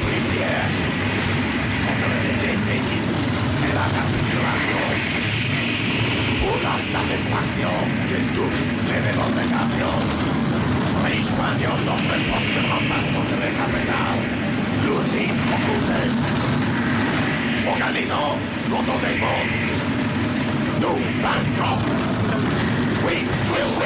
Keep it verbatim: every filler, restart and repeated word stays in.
policière contre le défaitisme et la capitulation. Pour la satisfaction de toutes les revendications, rejoignons notre poste de combat contre les capitales, l'usine occupée. Organisons l'autodéfense. Nous vaincrons. We will win.